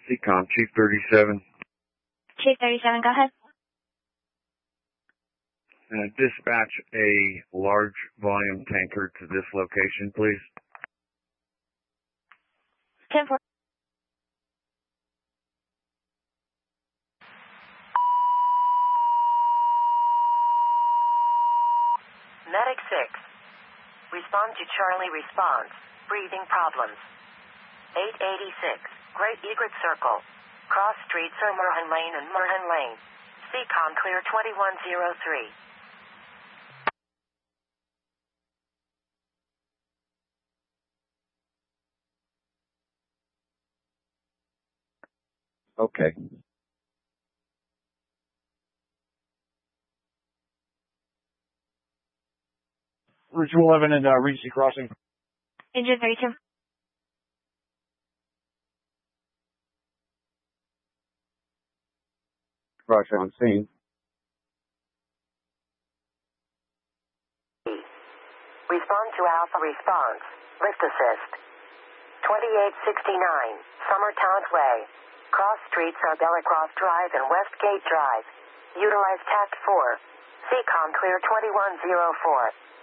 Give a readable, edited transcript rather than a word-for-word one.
Seacom, Chief 37. Chief 37, go ahead. Dispatch a large volume tanker to this location, please. 10-4. Medic 6. Respond to Charlie response. Breathing problems. 886. Great Egret Circle. Cross Street Sir Merhan Lane and Merhan Lane. Seacom clear 2103. Okay. Route 211 and Regency Crossing. Engine 32. Roger, on scene. Respond to Alpha response. Lift assist. 2869. Summertown Way. Cross Streets are Delacrosse Drive and Westgate Drive. Utilize TACT 4. Seacom clear 2104.